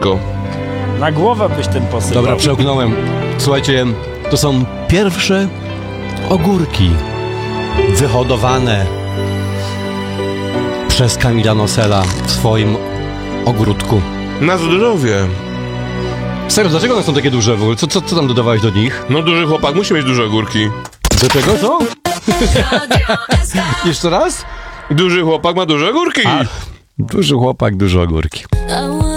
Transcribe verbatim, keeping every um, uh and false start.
wszystko. Na głowę byś ten posypał. Dobra, przełknąłem. Słuchajcie, to są pierwsze ogórki wyhodowane przez Kamila Nosela w swoim ogródku. Na zdrowie. Serio, dlaczego one są takie duże w ogóle? Co, co, co tam dodawałeś do nich? No duży chłopak musi mieć duże ogórki. Do czego, co? Jeszcze raz? Duży chłopak ma duże ogórki. A, duży chłopak, duże ogórki.